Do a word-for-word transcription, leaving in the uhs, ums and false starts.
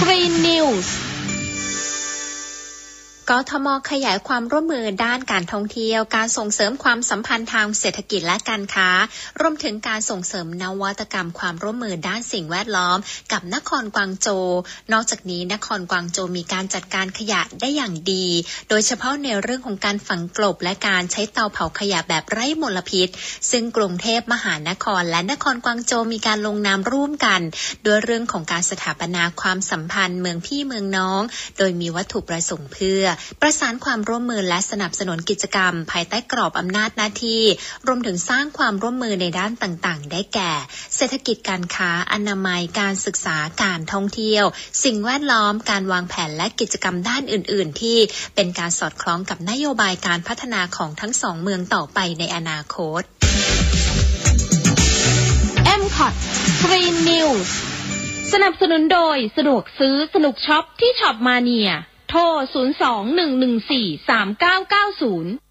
Green News กทม.ขยายความร่วมมือด้านการท่องเที่ยวการส่งเสริมความสัมพันธ์ทางเศรษฐกิจและการค้ารวมถึงการส่งเสริมนวัตกรรมความร่วมมือด้านสิ่งแวดล้อมกับนครกวางโจวนอกจากนี้นครกวางโจวมีการจัดการขยะได้อย่างดีโดยเฉพาะในเรื่องของการฝังกลบและการใช้เตาเผาขยะแบบไร้มลพิษซึ่งกรุงเทพมหานครและนครกวางโจวมีการลงนามร่วมกันด้วยเรื่องของการสถาปนาความสัมพันธ์เมืองพี่เมืองน้องโดยมีวัตถุประสงค์เพื่อประสานความร่วมมือและสนับสนุนกิจกรรมภายใต้กรอบอำนาจหน้าที่รวมถึงสร้างความร่วมมือในด้านต่างๆได้แก่เศรษฐกิจการค้าอนามัยการศึกษาการท่องเที่ยวสิ่งแวดล้อมการวางแผนและกิจกรรมด้านอื่นๆที่เป็นการสอดคล้องกับนโยบายการพัฒนาของทั้งสองเมืองต่อไปในอนาคตเอ็ม คอท Green News สนับสนุนโดยสะดวกซื้อสนุกช็อปที่ช็อปมาเนียโทร ศูนย์ สอง หนึ่ง หนึ่ง สี่ สาม เก้า เก้า ศูนย์